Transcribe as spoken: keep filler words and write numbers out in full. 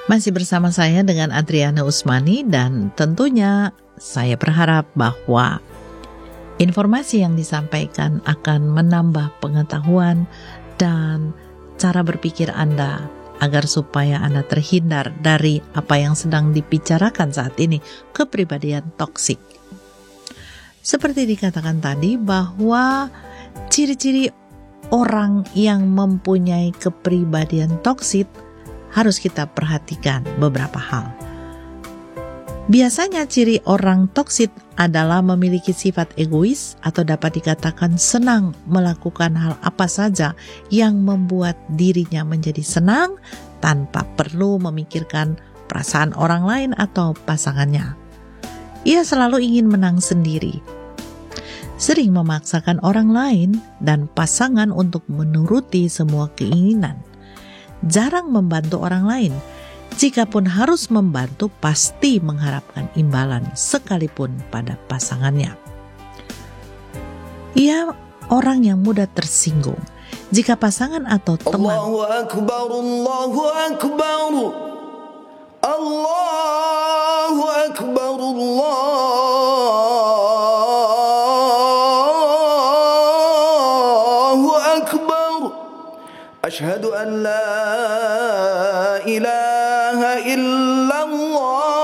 Masih bersama saya dengan Adriana Usmani, dan tentunya saya berharap bahwa informasi yang disampaikan akan menambah pengetahuan dan cara berpikir Anda agar supaya Anda terhindar dari apa yang sedang dibicarakan saat ini, kepribadian toksik. Seperti dikatakan tadi bahwa ciri-ciri orang yang mempunyai kepribadian toksik harus kita perhatikan beberapa hal. Biasanya ciri orang toksik adalah memiliki sifat egois atau dapat dikatakan senang melakukan hal apa saja yang membuat dirinya menjadi senang tanpa perlu memikirkan perasaan orang lain atau pasangannya. Ia selalu ingin menang sendiri, sering memaksakan orang lain dan pasangan untuk menuruti semua keinginan, jarang membantu orang lain. Jikapun harus membantu, pasti mengharapkan imbalan sekalipun pada pasangannya. Ia orang yang mudah tersinggung jika pasangan atau teman Allahu Akbar, Allahu Akbar, Allahu Akbar, Allahu Akbar, Ashhadu an la ilaha illallah.